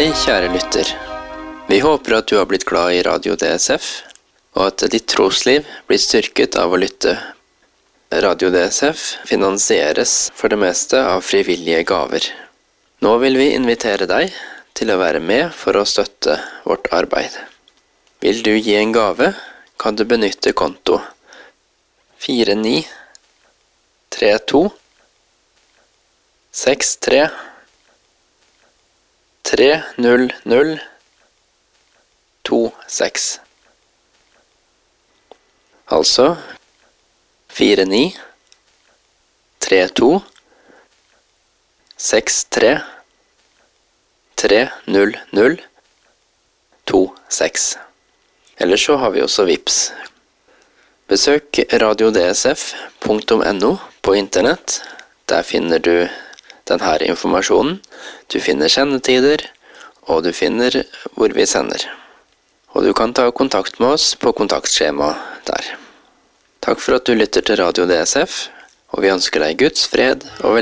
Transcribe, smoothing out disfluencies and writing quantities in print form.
Hei, kjære lytter. Vi håper at du har blitt glad i Radio DSF, og at ditt trosliv blir styrket av å lytte. Radio DSF finansieres for det meste av frivillige gaver. Nå vil vi invitere deg til å være med for å støtte vårt arbeid. Vil du gi en gave, kan du benytte konto 4932 63 30026. Altså 4932 63 30026. Eller så har vi også Vips. Besøk radiodsf.no på internett. Der finner du denne informasjonen. Du finner sendetider, og du finner hvor vi sender. Og du kan ta kontakt med oss på kontaktskjema der. Takk for at du lytter til Radio DSF, og vi ønsker deg Guds fred og velsignelse.